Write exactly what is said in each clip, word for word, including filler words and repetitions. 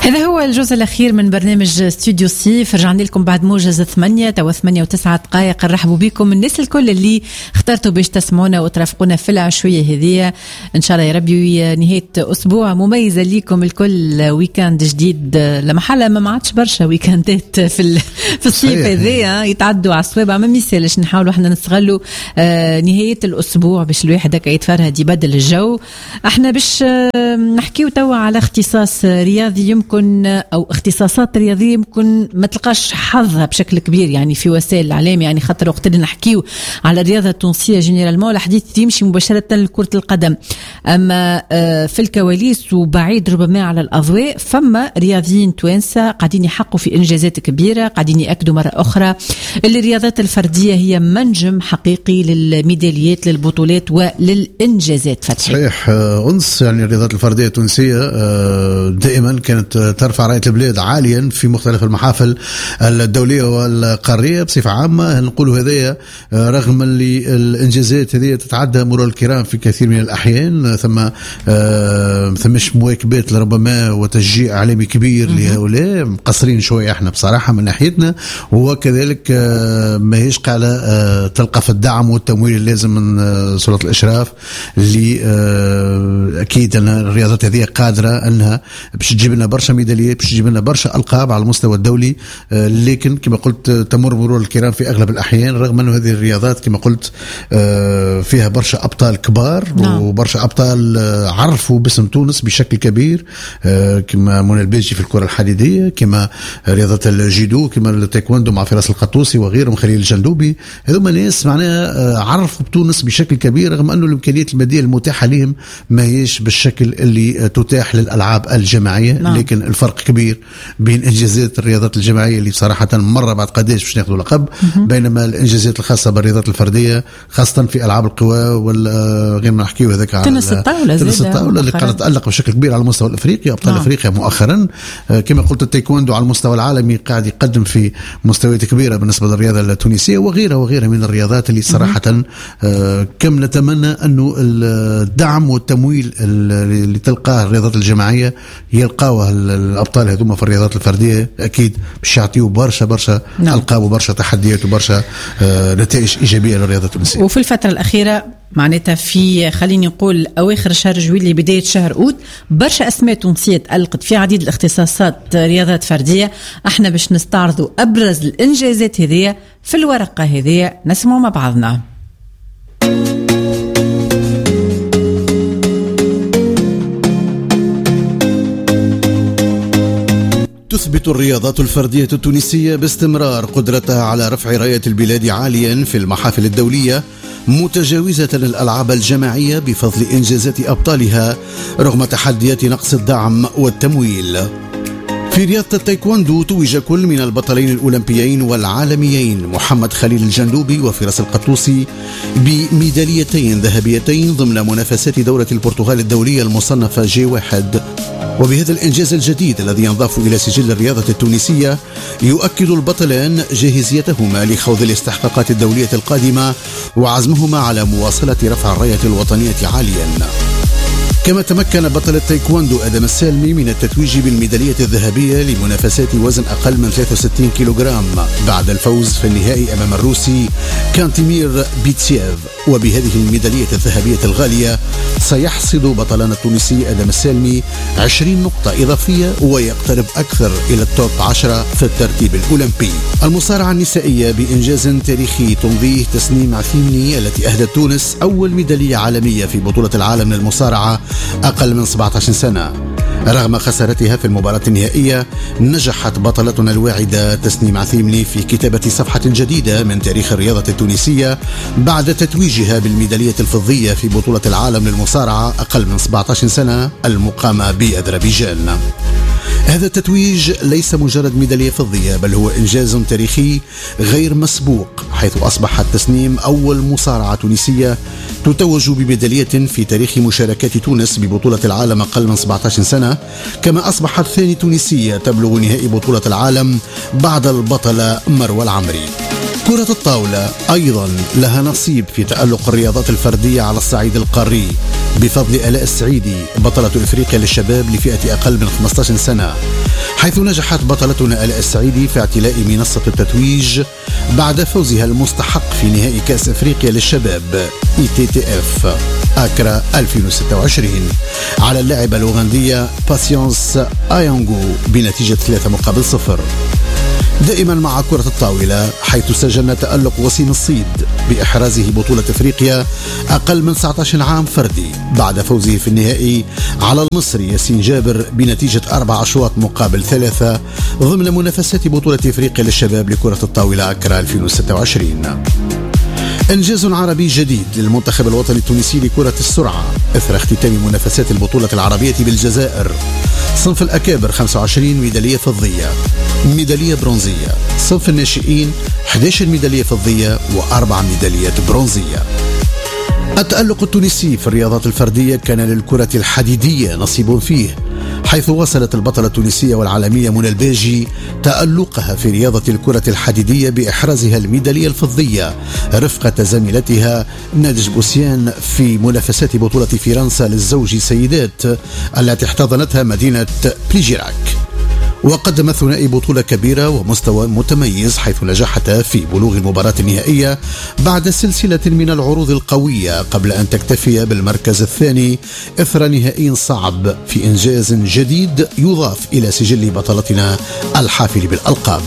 هذا هو الجزء الأخير من برنامج استوديو سيف. رجعنا لكم بعد موجز ثمانية توا ثمانية وتسعة دقائق. نرحبوا بكم الناس الكل اللي اخترتوا باش تسمعونا وترافقونا في العشوية هذه. إن شاء الله يا ربي نهاية أسبوع مميزة لكم الكل، ويكاند جديد لمحلة ما عادش برشا ويكاندات في في الصيف هذا يتعدوا على الصوابع، ما ميسالش نحاولوا احنا نستغلوا آه نهاية الأسبوع باش الواحد هكا يتفرهد يبدل الجو. احنا باش آه نحكيو توا على اختصاص رياضي يمكن أو اختصاصات رياضية يمكن ما تلقاش حظها بشكل كبير يعني في وسائل الإعلام، يعني خاطر وقت اللي نحكيو على الرياضة التونسية جينيرالمون الحديث يمشي مباشرة لكرة القدم، أما في الكواليس وبعيد ربما على الأضواء فما رياضيين توانسة قاعدين يحققوا في إنجازات كبيرة، قاعدين يأكدوا مرة أخرى اللي الرياضات الفردية هي منجم حقيقي للميداليات للبطولات وللإنجازات. فتحي صحيح أنس، يعني الرياضات الفردية التونسية دائما كانت ترفع راية البلاد عاليا في مختلف المحافل الدولية والقارية بصفة عامة. نقولوا هذايا رغم اللي الإنجازات هذه تتعدى مرور الكرام في كثير من الأحيان، ثم ثمش مواكبات لربما وتشجيع إعلامي كبير لهؤلاء، مقصرين شوية احنا بصراحة من ناحيتنا، وكذلك ما هيش قاعدة تلقى في الدعم والتمويل اللازم من سلطة الإشراف اللي أكيد أن الرياضات هذه قادرة أنها باش تجيب لنا برشا ميداليات، باش تجيب لنا برشا ألقاب على المستوى الدولي، لكن كما قلت تمر مرور الكرام في أغلب الأحيان، رغم أن هذه الرياضات كما قلت فيها برشا أبطال كبار نعم. وبرشا أبطال عرفوا باسم تونس بشكل كبير، كما منى الباجي في الكرة الحديدية، كما رياضة الجيدو، كما التايكوندو مع فراس القطوسي وغيرهم، خليل الجندوبي. هذوما ناس معناها عرفوا بتونس بشكل كبير، رغم أنه الإمكانيات المادية المتاحة لهم ما هيش بالشكل اللي تتاح للألعاب الجماعية نعم. لكن الفرق كبير بين إنجازات الرياضات الجماعية اللي بصراحة مرة بعد قداش باش ناخذوا لقب، بينما الإنجازات الخاصة بالرياضات الفردية خاصة في ألعاب القوى ولا غير ما نحكيه هذاك على تنس الطاولة تنس الطاولة اللي قاعدة تألق بشكل كبير على المستوى الأفريقي، أبطال نعم. أفريقيا مؤخرا. كما قلت التايكوندو على المستوى العالمي قاعد يقدم في مستويات كبيرة بالنسبة للرياضة التونسية، وغيرها وغيرها من الرياضات اللي صراحة كم نتمنى أنه الدعم والتمويل اللي تلقاه الرياضات الجماعية يلقاوها الأبطال هذوما في الرياضات الفردية، أكيد باش يعطيوا برشا برشا نعم. ألقاب وبرشا تحديات وبرشا آه نتائج إيجابية للرياضة التونسية. وفي الفترة الأخيرة معناتها في خليني نقول أواخر شهر جويلية بداية شهر أوت برشا أسماء تونسية تألقت في عديد الاختصاصات رياضات فردية. احنا باش نستعرضوا أبرز الإنجازات هذه في الورقة هذه، نسمعوا مع بعضنا. تثبت الرياضات الفردية التونسية باستمرار قدرتها على رفع راية البلاد عاليا في المحافل الدولية، متجاوزة الألعاب الجماعية بفضل إنجازات أبطالها رغم تحديات نقص الدعم والتمويل. في رياضة التايكوندو توج كل من البطلين الأولمبيين والعالميين محمد خليل الجندوبي وفراس القطوسي بميداليتين ذهبيتين ضمن منافسات دورة البرتغال الدولية المصنفة جي واحد. وبهذا الإنجاز الجديد الذي ينضاف إلى سجل الرياضة التونسية يؤكد البطلان جاهزيتهما لخوض الاستحقاقات الدولية القادمة وعزمهما على مواصلة رفع الراية الوطنية عاليا. كما تمكن بطل التايكوندو آدم السالمي من التتويج بالميدالية الذهبية لمنافسات وزن أقل من ثلاثة وستين كيلوغرام بعد الفوز في النهائي أمام الروسي كانتيمير بيتسييف. وبهذه الميدالية الذهبية الغالية سيحصد بطلنا التونسي آدم السالمي عشرين نقطة إضافية ويقترب أكثر إلى التوب عشرة في الترتيب الأولمبي. المصارعة النسائية بإنجاز تاريخي تمضيه تسنيم عثيمني التي أهدت تونس أول ميدالية عالمية في بطولة العالم للمصارعة أقل من سبعة عشر سنة. رغم خسارتها في المباراة النهائية نجحت بطلتنا الواعدة تسنيم عثيمني في كتابة صفحة جديدة من تاريخ الرياضة التونسية بعد تتويجها بالميدالية الفضية في بطولة العالم للمصارعة أقل من سبعة عشر سنة المقامة بأذربيجان. هذا التتويج ليس مجرد ميدالية فضية بل هو إنجاز تاريخي غير مسبوق، حيث أصبحت تسنيم أول مصارعة تونسية تتوج بميدالية في تاريخ مشاركات تونس ببطولة العالم أقل من سبعة عشر سنة، كما أصبحت ثاني تونسية تبلغ نهائي بطولة العالم بعد البطلة مروى العمري. كرة الطاولة أيضا لها نصيب في تألق الرياضات الفردية على الصعيد القاري بفضل آلاء السعيدي بطلة إفريقيا للشباب لفئة أقل من خمسة عشر سنة، حيث نجحت بطلتنا آلاء السعيدي في اعتلاء منصة التتويج بعد فوزها المستحق في نهائي كأس إفريقيا للشباب إي تي تي إف أكرا ألفين وستة وعشرين على اللاعبة الأوغندية باسيونس آيونغو بنتيجة ثلاثة مقابل صفر. دائما مع كرة الطاولة، حيث سجلنا تألق وسيم الصيد بإحرازه بطولة إفريقيا أقل من تسعة عشر عام فردي بعد فوزه في النهائي على المصري ياسين جابر بنتيجة أربع أشواط مقابل ثلاثة ضمن منافسات بطولة إفريقيا للشباب لكرة الطاولة أكرا ألفين وستة وعشرين. إنجاز عربي جديد للمنتخب الوطني التونسي لكرة السرعة إثر اختتام منافسات البطولة العربية بالجزائر. صنف الأكابر خمسة وعشرين ميدالية فضية، ميدالية برونزية. صنف الناشئين أحد عشر ميدالية فضية وأربع ميداليات برونزية. التألق التونسي في الرياضات الفردية كان للكرة الحديدية نصيب فيه، حيث وصلت البطلة التونسية والعالمية منى الباجي تألقها في رياضة الكرة الحديدية بإحرازها الميدالية الفضية رفقة زميلتها نادج بوسيان في منافسات بطولة فرنسا للزوج سيدات التي احتضنتها مدينة بليجيراك. وقدم ثنائي بطولة كبيرة ومستوى متميز، حيث نجحتا في بلوغ المباراة النهائية بعد سلسلة من العروض القوية قبل أن تكتفي بالمركز الثاني إثر نهائي صعب في إنجاز جديد يضاف إلى سجل بطلتنا الحافل بالألقاب.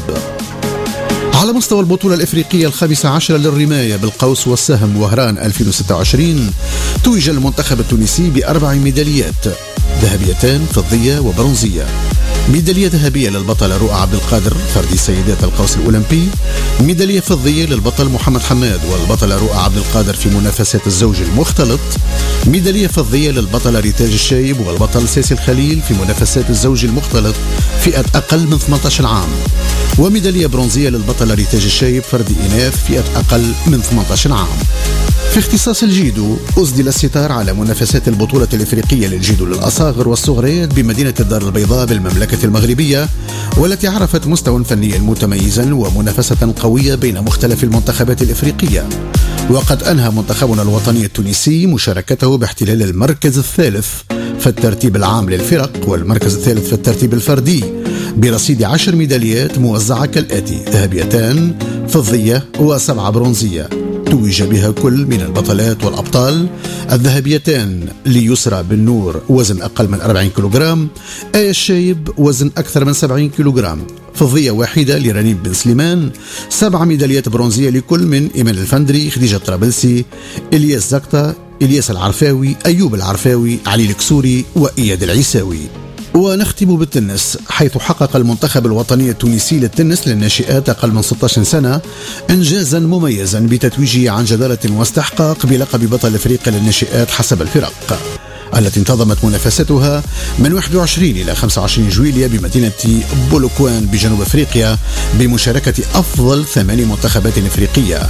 على مستوى البطولة الإفريقية الخامسة عشر للرماية بالقوس والسهم وهران ألفين وستة وعشرين، توج المنتخب التونسي بأربع ميداليات ذهبيتان فضية وبرونزية. ميدالية ذهبية للبطل رؤى عبد القادر فردي سيدات القوس الأولمبي، ميدالية فضية للبطل محمد حماد والبطل رؤى عبد القادر في منافسات الزوج المختلط، ميدالية فضية للبطل ريتاج الشايب والبطل ساسي الخليل في منافسات الزوج المختلط فئة أقل من ثمانية عشر عام، وميدالية برونزية للبطل ريتاج الشايب فردي إناث فئة أقل من ثمانية عشر عام. في اختصاص الجيدو أسدل الستار على منافسات البطولة الإفريقية للجيدو للأصاغر والصغريات بمدينة الدار البيضاء بالمملكة المغربية، والتي عرفت مستوى فنيا متميزا ومنافسة قوية بين مختلف المنتخبات الإفريقية. وقد أنهى منتخبنا الوطني التونسي مشاركته باحتلال المركز الثالث في الترتيب العام للفرق والمركز الثالث في الترتيب الفردي برصيد عشر ميداليات موزعة كالآتي: ذهبيتان فضية وسبعة برونزية توج بها كل من البطلات والأبطال: الذهبيتان ليسرى بن نور وزن أقل من أربعين كيلوغرام، آية الشايب وزن أكثر من سبعين كيلوغرام، فضية واحدة لرنيم بن سليمان، سبع ميداليات برونزية لكل من إيمان الفندري، خديجة طرابلسي، إلياس زكتا، إلياس العرفاوي، أيوب العرفاوي، علي الكسوري وإياد العيساوي. ونختم بالتنس، حيث حقق المنتخب الوطني التونسي للتنس للناشئات أقل من ستة عشر سنة إنجازا مميزا بتتويجه عن جدارة واستحقاق بلقب بطل أفريقيا للناشئات حسب الفرق، التي انتظمت منافستها من واحد وعشرين إلى خمسة وعشرين جويلية بمدينة بولوكوان بجنوب أفريقيا بمشاركة أفضل ثمان منتخبات أفريقية.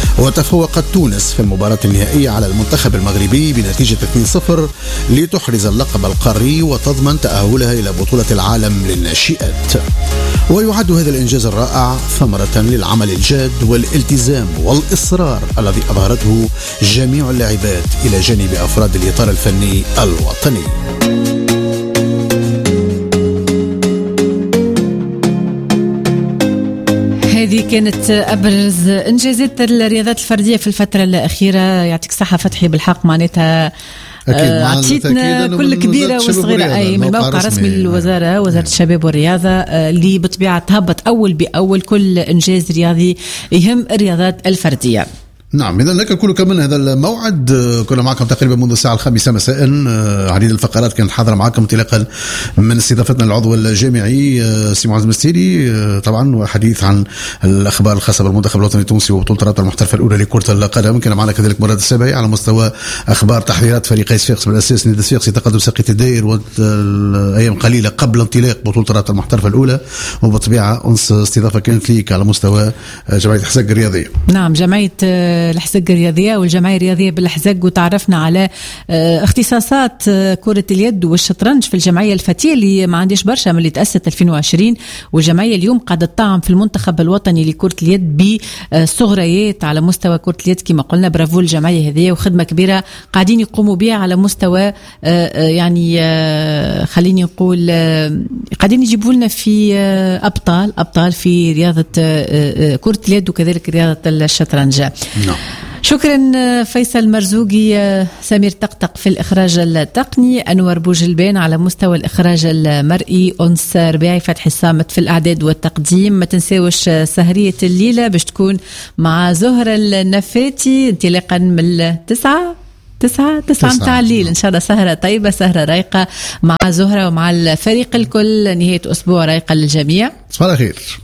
وتفوقت تونس في المباراة النهائية على المنتخب المغربي بنتيجة اثنين صفر لتحرز اللقب القاري وتضمن تأهلها إلى بطولة العالم للناشئات. ويعد هذا الإنجاز الرائع ثمرة للعمل الجاد والالتزام والإصرار الذي أظهرته جميع اللاعبات إلى جانب أفراد الإطار الفني الوطني. هذه كانت أبرز إنجازات الرياضات الفردية في الفترة الأخيرة. يعطيك الصحة فتحي، بالحق معناتها عطيتنا كل كبيرة وصغيرة أي من موقع رسمي للوزارة، وزارة الشباب والرياضة، اللي بطبيعة تهبط أول بأول كل إنجاز رياضي يهم الرياضات الفردية. نعم، إذا لك نكون كمان هذا الموعد. كنا معكم تقريبا منذ الساعة الخامسة مساء. عديد الفقرات كانت حاضرة معكم انطلاقا من استضافتنا العضو الجامعي سي معز مستيري طبعا، وحديث عن الأخبار الخاصة بالمنتخب الوطني التونسي وبطولة الرابطة المحترفة الأولى لكرة القدم. كان معنا كذلك مراد السبعي على مستوى أخبار تحضيرات فريقي صفاقس بالأساس نادي صفاقس تقدم ساقية الداير والأيام قليلة قبل انطلاق بطولة الرابطة المحترفة الأولى، وبطبيعة أنس استضافة كانت ليك على مستوى جمعية حساق الرياضية. نعم، جمعية الحزق الرياضية والجمعية الرياضية بالحزق، وتعرفنا على اختصاصات كرة اليد والشطرنج في الجمعية الفتية اللي ما عنديش برشا من اللي تأسست ألفين وعشرين، والجمعية اليوم قاعدة تطعم في المنتخب الوطني لكرة اليد بصغريات على مستوى كرة اليد كما قلنا. برافو الجمعية هذه وخدمة كبيرة قاعدين يقوموا بها على مستوى يعني خليني نقول قاعدين يجيبوا لنا في أبطال أبطال في رياضة كرة اليد وكذلك رياضة الشطرنج. نعم. شكرا فيصل مرزوقي، سمير طقطق في الإخراج التقني، أنور بوجلبان على مستوى الإخراج المرئي، أنس رباعي فتحي الصامت في الإعداد والتقديم. ما تنساوش سهرية الليلة باش تكون مع زهرة النفاتي انطلاقا من التسعة تسعة تسعة متاع الليل. إن شاء الله سهرة طيبة، سهرة رايقة مع زهرة ومع الفريق الكل، نهاية أسبوع رايقة للجميع. صباح الخير.